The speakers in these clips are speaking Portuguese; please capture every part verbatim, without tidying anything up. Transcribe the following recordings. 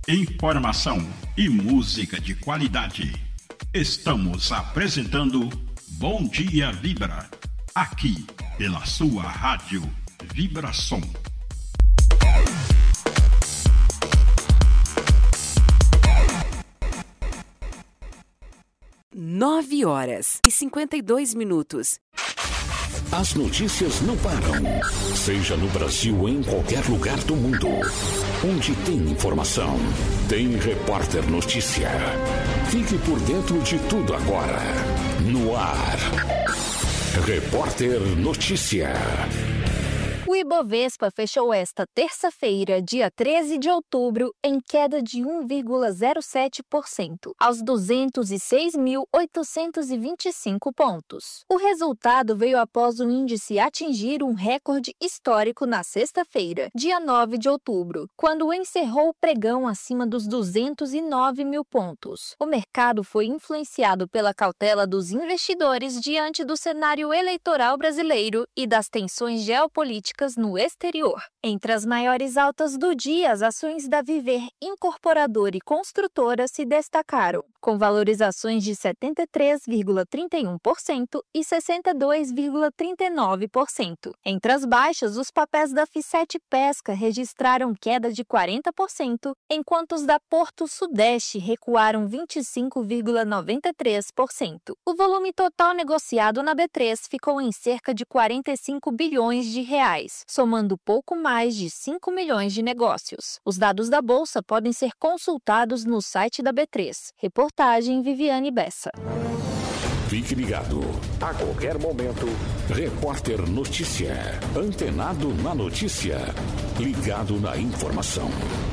Informação e música de qualidade. Estamos apresentando Bom Dia Vibra, aqui pela sua rádio Vibração. Nove horas e cinquenta e dois minutos. As notícias não param, seja no Brasil ou em qualquer lugar do mundo. Onde tem informação, tem Repórter Notícia. Fique por dentro de tudo agora. No ar, Repórter Notícia. O Ibovespa fechou esta terça-feira, dia treze de outubro, em queda de um vírgula zero sete por cento, aos duzentos e seis mil oitocentos e vinte e cinco pontos. O resultado veio após o índice atingir um recorde histórico na sexta-feira, dia nove de outubro, quando encerrou o pregão acima dos duzentos e nove mil pontos. O mercado foi influenciado pela cautela dos investidores diante do cenário eleitoral brasileiro e das tensões geopolíticas no exterior. Entre as maiores altas do dia, as ações da Viver Incorporadora e Construtora se destacaram, com valorizações de setenta e três vírgula trinta e um por cento e sessenta e dois vírgula trinta e nove por cento. Entre as baixas, os papéis da F sete Pesca registraram queda de quarenta por cento, enquanto os da Porto Sudeste recuaram vinte e cinco vírgula noventa e três por cento. O volume total negociado na B três ficou em cerca de quarenta e cinco bilhões de reais, somando pouco mais de cinco milhões de negócios. Os dados da Bolsa podem ser consultados no site da B três. Reportagem Viviane Bessa. Fique ligado. A qualquer momento, Repórter Notícia. Antenado na notícia. Ligado na informação.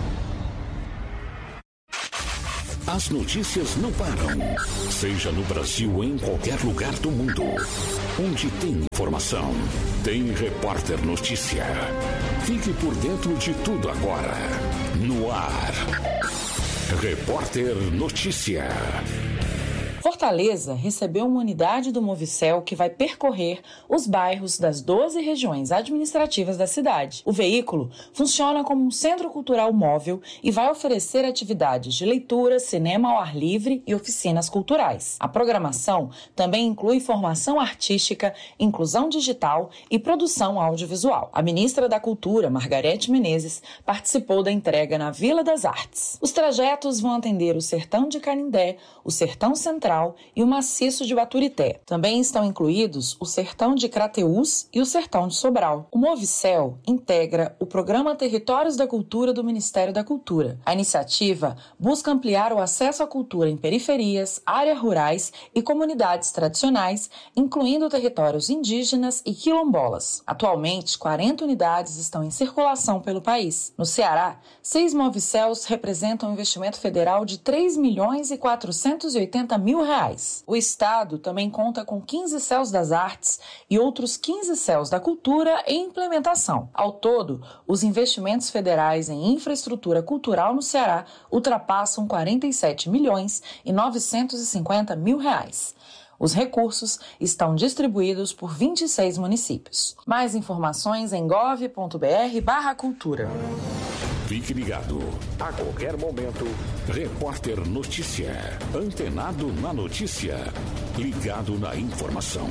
As notícias não param, seja no Brasil ou em qualquer lugar do mundo. Onde tem informação, tem Repórter Notícia. Fique por dentro de tudo agora. No ar, Repórter Notícia. Fortaleza recebeu uma unidade do Movicel que vai percorrer os bairros das doze regiões administrativas da cidade. O veículo funciona como um centro cultural móvel e vai oferecer atividades de leitura, cinema ao ar livre e oficinas culturais. A programação também inclui formação artística, inclusão digital e produção audiovisual. A ministra da Cultura, Margarete Menezes, participou da entrega na Vila das Artes. Os trajetos vão atender o Sertão de Canindé, o Sertão Central e o Maciço de Baturité. Também estão incluídos o Sertão de Crateús e o Sertão de Sobral. O Movicel integra o Programa Territórios da Cultura do Ministério da Cultura. A iniciativa busca ampliar o acesso à cultura em periferias, áreas rurais e comunidades tradicionais, incluindo territórios indígenas e quilombolas. Atualmente, quarenta unidades estão em circulação pelo país. No Ceará, seis Movicels representam um investimento federal de três milhões e quatrocentos e oitenta mil reais. O estado também conta com quinze céus das artes e outros quinze céus da cultura em implementação. Ao todo, os investimentos federais em infraestrutura cultural no Ceará ultrapassam quarenta e sete milhões e novecentos e cinquenta mil reais. Os recursos estão distribuídos por vinte e seis municípios. Mais informações em gov ponto br barra cultura. Fique ligado. A qualquer momento, Repórter Notícia. Antenado na notícia. Ligado na informação.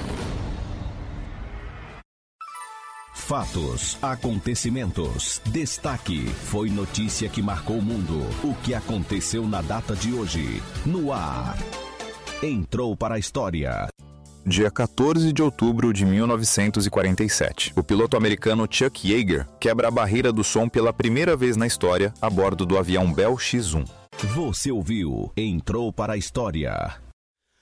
Fatos, acontecimentos, destaque. Foi notícia que marcou o mundo. O que aconteceu na data de hoje. No ar. Entrou para a história. Dia quatorze de outubro de mil novecentos e quarenta e sete. O piloto americano Chuck Yeager quebra a barreira do som pela primeira vez na história a bordo do avião Bell X um. Você ouviu? Entrou para a história.